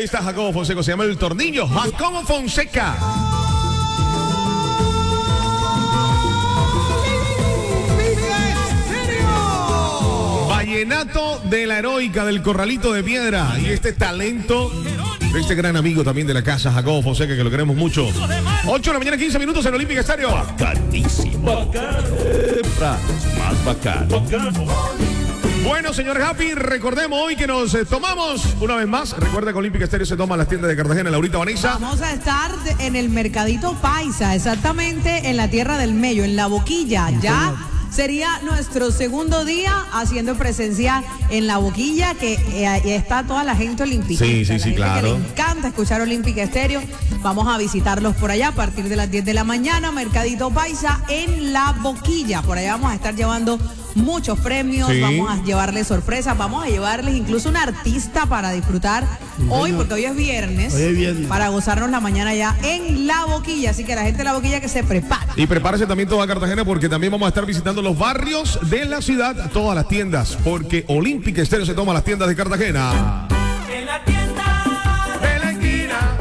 está Jacobo Fonseca, se llama El Tornillo. Jacobo Fonseca. Vallenato de la Heroica del Corralito de Piedra. Y este talento de este gran amigo también de la casa, Jacobo Fonseca, que lo queremos mucho. 8 de la mañana, 15 minutos en Olímpica Estéreo. Bacanísimo. Más bacano. Bueno, señor Happy, recordemos hoy que nos tomamos una vez más. Recuerda que Olímpica Estéreo se toma en las tiendas de Cartagena, Laurita Vanessa. Vamos a estar en el Mercadito Paisa, exactamente en la Tierra del Mello, en La Boquilla. Ya sería nuestro segundo día haciendo presencia en La Boquilla, que ahí está toda la gente olímpica. Sí, claro. Que le encanta escuchar Olímpica Estéreo. Vamos a visitarlos por allá a partir de las 10 de la mañana, Mercadito Paisa en La Boquilla. Por allá vamos a estar llevando muchos premios, sí. Vamos a llevarles sorpresas, vamos a llevarles incluso un artista para disfrutar hoy, porque hoy es viernes, para gozarnos la mañana ya en La Boquilla, así que la gente de La Boquilla que se prepare. Y prepárese también toda Cartagena, porque también vamos a estar visitando los barrios de la ciudad, todas las tiendas, porque Olímpica Estéreo se toma las tiendas de Cartagena. En la tienda de la esquina,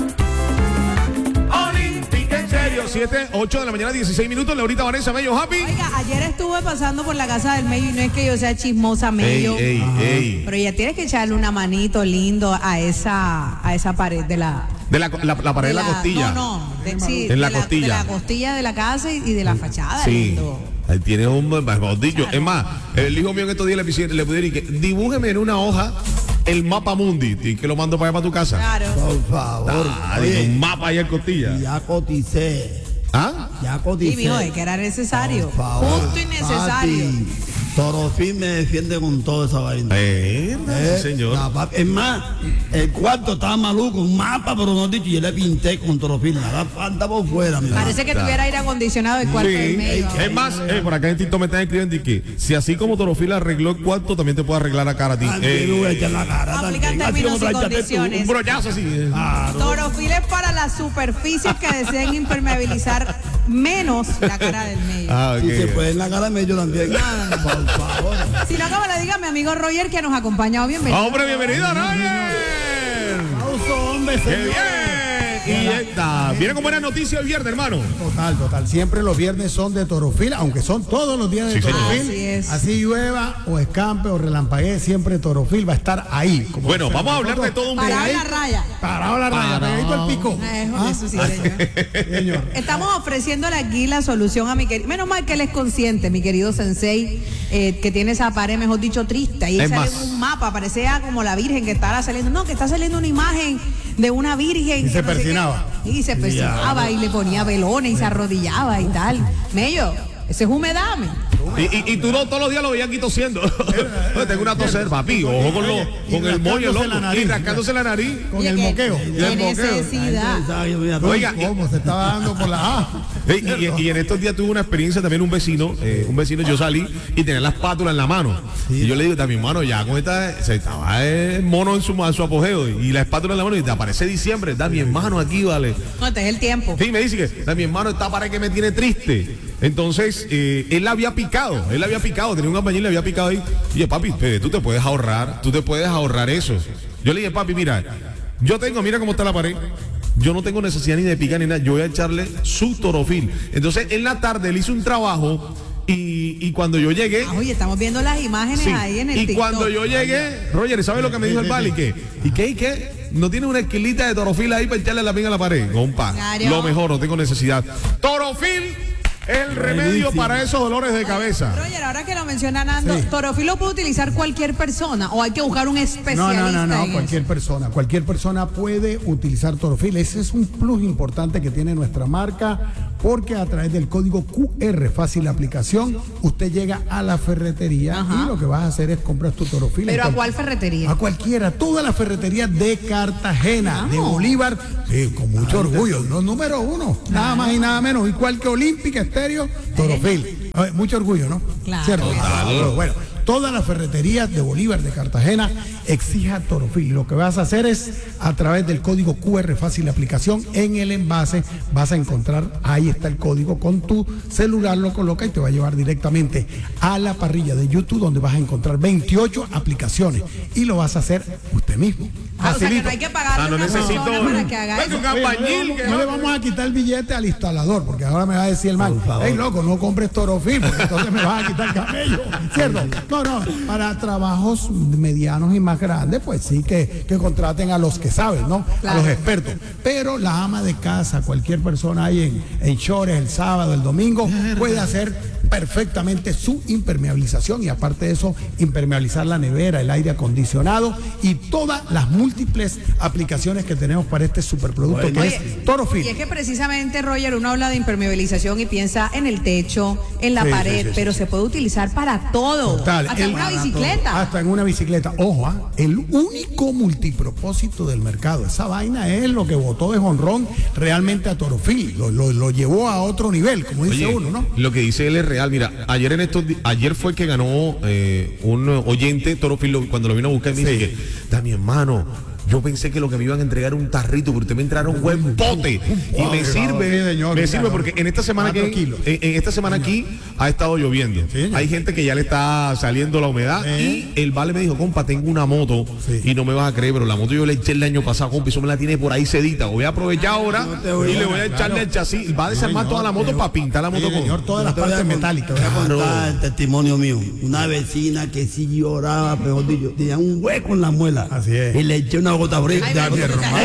Olímpica Estéreo. 7, 8 de la mañana, 16 minutos, Laurita Vanessa, Mello Happy. Oiga, ayer estuve pasando por la casa del Mello y no es que yo sea chismosa, Mello. Ey. Pero ya tienes que echarle una manito lindo a esa pared de la... La pared de la costilla. En la costilla. De la costilla de la casa y de la fachada. Sí. Lindo. Ahí tiene un bordillo. Claro. Es más, el hijo mío en estos días le pudiera decir que dibújeme en una hoja el mapa mundi y que lo mando para allá para tu casa. Claro. Por favor. Oye, un mapa ahí en costilla. Ya coticé. ¿Ah? Ya coticé. Y mijo, es que era necesario. Por favor. Justo y necesario. Torofil me defiende con toda esa vaina. Sí, señor. Es más, el cuarto estaba maluco, un mapa, pero no dicho, yo le pinté con Torofil, nada falta por fuera. Parece que tuviera aire acondicionado el cuarto del medio. Es más, por acá en TikTok me están escribiendo que si así como Torofil arregló el cuarto, también te puede arreglar la cara a ti. Aplican términos y condiciones. Un brollazo así. Torofil es para las superficies que deseen impermeabilizar menos la cara del medio. Si se puede en la cara del medio también. Por favor. Si no, como le diga a mi amigo Roger que nos ha acompañado. Bienvenido. ¡Hombre, bienvenido, Roger! Hombre, ¡Qué bien! Y esta, viene con buena noticia el viernes, hermano. Total. Siempre los viernes son de Torofil, aunque son todos los días de Torofil. Así llueva o escampe o relampaguee, siempre Torofil va a estar ahí. Bueno, vamos a hablar de todo un Parado la raya. Parado la raya, pegadito al pico. Eso sí, señor. Estamos ofreciéndole aquí la solución a mi querido. Menos mal que él es consciente, mi querido Sensei, que tiene esa pared, mejor dicho, triste. Y sale un mapa, parecía como la Virgen que estaba saliendo. No, que está saliendo una imagen de una Virgen. Y se persinaba. Y se persinaba y le ponía velones y se arrodillaba y tal. Mello, ese es humedame. Y tú no todos los días lo veías aquí tosiendo. Tengo una toser, papi. Ojo con el mollo, loco. Y rascándose la nariz. Con el moqueo. Qué necesidad. Oiga, ¿cómo se estaba dando por la A? Y en estos días tuve una experiencia también un vecino, yo salí y tenía la espátula en la mano. Y yo le digo, mi hermano, ya con esta, se estaba el mono en su apogeo y la espátula en la mano y te aparece diciembre, da mi hermano aquí, vale. No, este es el tiempo. Sí, me dice que da mi hermano, esta pared que me tiene triste. Entonces, él la había picado, tenía un albañil, le había picado ahí. Y yo, papi, tú te puedes ahorrar eso. Yo le dije, papi, mira cómo está la pared. Yo no tengo necesidad ni de picar ni nada, yo voy a echarle su Torofil. Entonces, en la tarde él hizo un trabajo y cuando yo llegué... oye, estamos viendo las imágenes ahí en el TikTok. Y cuando yo llegué, Roger, ¿sabes lo que me dijo el Bali? ¿Y qué? ¿No tiene una esquilita de Torofil ahí para echarle la pinga a la pared? Compa, lo mejor, no tengo necesidad. Torofil es el remedio para esos dolores de cabeza. Roger, ahora que lo menciona Nando, ¿Torofil lo puede utilizar cualquier persona o hay que buscar un especialista? No, cualquier persona puede utilizar Torofil. Ese es un plus importante que tiene nuestra marca, porque a través del código QR, fácil aplicación, usted llega a la ferretería y lo que vas a hacer es comprar tu Torofil. ¿Pero a cuál ferretería? A cualquiera, toda la ferretería de Cartagena, de Bolívar, con mucho orgullo, los número 1, nada más y nada menos, igual que Olímpica Estéreo, Torofil. Mucho orgullo, ¿no? Claro. ¿Cierto? Total. Bueno, todas las ferreterías de Bolívar, de Cartagena, exija Torofil. Lo que vas a hacer es, a través del código QR fácil de aplicación, en el envase vas a encontrar, ahí está el código, con tu celular lo coloca y te va a llevar directamente a la parrilla de YouTube, donde vas a encontrar 28 aplicaciones y lo vas a hacer usted mismo. O sea que Facilito. no hay que pagar no necesito para que haga eso. un albañil. No le vamos a quitar el billete al instalador, porque ahora me va a decir el man, hey loco, no compres Torofil, porque entonces me vas a quitar el cabello, ¿cierto? No, para trabajos medianos y más grandes, pues sí que contraten a los que saben, ¿no? Claro. A los expertos. Pero la ama de casa, cualquier persona ahí en Chores, el sábado, el domingo, puede hacer perfectamente su impermeabilización y aparte de eso, impermeabilizar la nevera, el aire acondicionado y todas las múltiples aplicaciones que tenemos para este superproducto que es Torofil. Y es que precisamente, Roger, uno habla de impermeabilización y piensa en el techo, en la pared, pero se puede utilizar para todo. Total, hasta en una bicicleta. Hasta en una bicicleta. Ojo, el único multipropósito del mercado. Esa vaina es lo que botó de jonrón realmente a Torofil. Lo llevó a otro nivel, como dice uno, ¿no? Lo que dice él es real. Mira, ayer fue que ganó un oyente Torofil cuando lo vino a buscar y me dice que, da mi hermano, yo pensé que lo que me iban a entregar era un tarrito, pero usted me entraron un buen pote. Y me sirve porque en esta semana aquí ha estado lloviendo. Sí, hay gente que ya le está saliendo la humedad y el vale me dijo, compa, tengo una moto y no me vas a creer, pero la moto yo le eché el año pasado, compa, y eso me la tiene por ahí sedita. Voy a aprovechar ahora y le voy a echarle el chasis. Va a desarmar toda la moto para pintar la moto con todas las partes metálicas. Voy a contar el testimonio mío. Una vecina que sí lloraba, mejor dicho, tenía un hueco en la muela. Así es. Y le eché una gota fría. Ay, me gusta.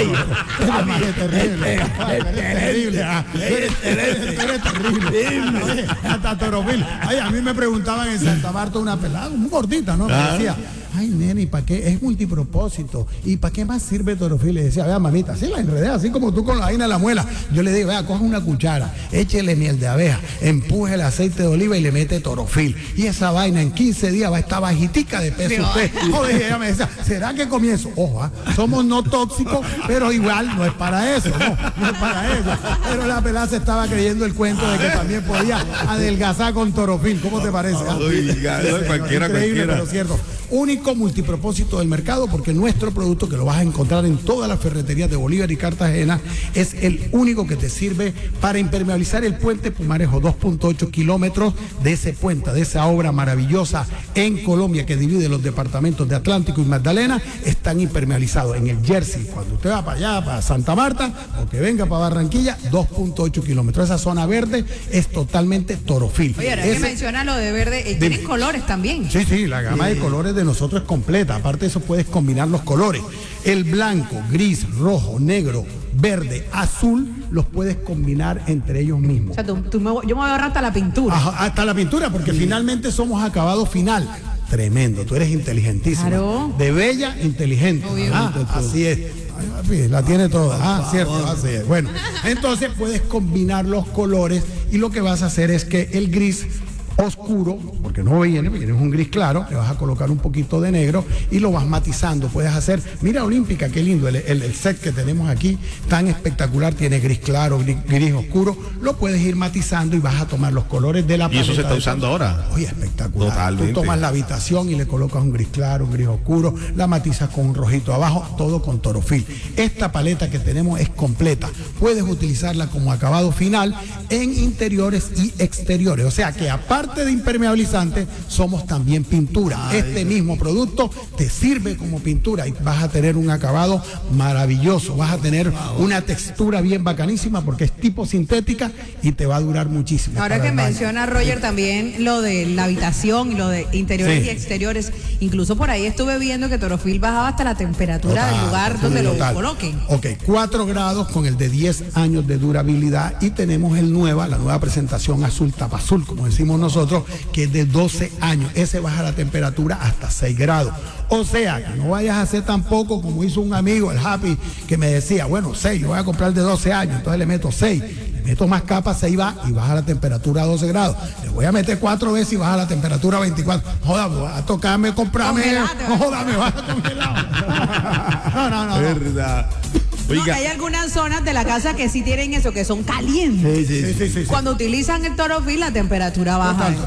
Eres terrible. Hasta Torofil. Ay, a mí me preguntaban en Santa Marta una pelada, muy gordita, ¿no? Me decía, ay, nene, ¿y para qué? Es multipropósito. ¿Y para qué más sirve Torofil? Le decía, vea, mamita, así la enredé, así como tú con la vaina de la muela. Yo le digo, vea, coja una cuchara, échele miel de abeja, empuje el aceite de oliva y le mete Torofil. Y esa vaina en 15 días va a estar bajitica de peso usted. Joder, ella me decía, ¿será que comienzo? Ojo, somos no tóxicos, pero igual no es para eso, no es para eso. Pero la pelada se estaba creyendo el cuento de que también podía adelgazar con Torofil. ¿Cómo te parece? cualquiera. Pero cierto. Único multipropósito del mercado, porque nuestro producto, que lo vas a encontrar en todas las ferreterías de Bolívar y Cartagena, es el único que te sirve para impermeabilizar el puente Pumarejo, 2.8 kilómetros de ese puente, de esa obra maravillosa en Colombia que divide los departamentos de Atlántico y Magdalena, están impermeabilizados. En el Jersey, cuando usted va para allá, para Santa Marta, o que venga para Barranquilla, 2.8 kilómetros. Esa zona verde es totalmente Torofil. Oye, ahora que menciona lo de verde, tienen colores también. Sí, la gama de colores de nosotros es completa. Aparte de eso, puedes combinar los colores. El blanco, gris, rojo, negro, verde, azul, los puedes combinar entre ellos mismos. O sea, yo me voy a ahorrar hasta la pintura. Ajá, hasta la pintura, porque finalmente somos acabado final. Tremendo, tú eres inteligentísima. Claro. De bella, inteligente. Así es. Ay, papi, la tiene toda. Cierto, así es. Bueno, entonces puedes combinar los colores y lo que vas a hacer es que el gris oscuro, porque no viene un gris claro, le vas a colocar un poquito de negro y lo vas matizando. Puedes hacer, mira Olímpica, qué lindo el set que tenemos aquí, tan espectacular, tiene gris claro, gris oscuro, lo puedes ir matizando y vas a tomar los colores de la paleta. Y eso se está usando ahora. Oye, espectacular. Totalmente. Tú tomas la habitación y le colocas un gris claro, un gris oscuro, la matizas con un rojito abajo, todo con Torofil. Esta paleta que tenemos es completa. Puedes utilizarla como acabado final en interiores y exteriores. O sea que aparte de impermeabilizante, somos también pintura. Este mismo producto te sirve como pintura y vas a tener un acabado maravilloso. Vas a tener una textura bien bacanísima porque es tipo sintética y te va a durar muchísimo. Ahora que menciona Roger también lo de la habitación y lo de interiores y exteriores, incluso por ahí estuve viendo que Torofil bajaba hasta la temperatura del lugar donde lo coloquen. Ok, 4 grados con el de 10 años de durabilidad y tenemos la nueva presentación azul tapa azul, como decimos nosotros, que es de 12 años. Ese baja la temperatura hasta 6 grados. O sea, que no vayas a hacer tampoco como hizo un amigo, el Happy, que me decía, bueno, 6, yo voy a comprar de 12 años, entonces le meto 6. Meto más capas, 6 va y baja la temperatura a 12 grados. Le voy a meter 4 veces y baja la temperatura a 24. Joda, voy a tocarme, comprarme. No, joda, me vas a congelar. No. Verdad. Oiga. No, hay algunas zonas de la casa que sí tienen eso, que son calientes. Sí. Cuando utilizan el Torofil, la temperatura baja.